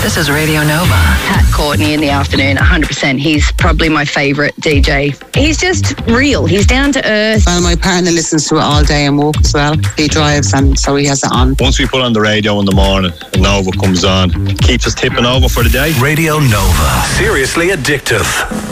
This is Radio Nova. Pat Courtney in the afternoon, 100%. He's probably my favourite DJ. He's just real. He's down to earth. Well, my partner listens to it all day and walks as well. He drives, and so he has it on. Once we put on the radio in the morning and Nova comes on, keeps us tipping over for the day. Radio Nova. Seriously addictive.